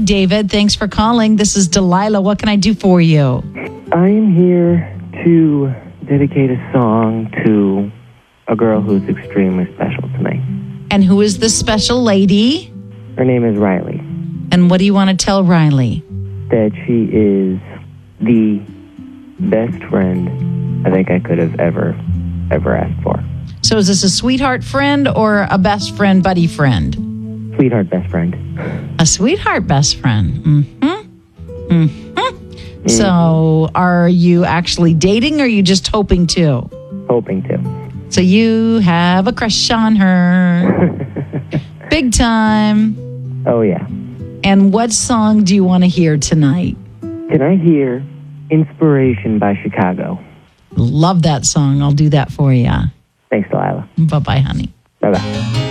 David. Thanks for calling. This is Delilah. What can I do for you? I am here to dedicate a song to a girl who's extremely special to me. And who is this special lady? Her name is Riley. And what do you want to tell Riley? That she is the best friend I think I could have ever asked for. So is this a sweetheart friend or a best friend, buddy friend? Sweetheart best friend. A sweetheart best friend. So are you actually dating or are you just hoping to? Hoping to. So you have a crush on her. Big time. Oh, yeah. And what song do you want to hear tonight? Can I hear Inspiration by Chicago? Love that song. I'll do that for you. Thanks, Delilah. Bye-bye, honey. Bye-bye.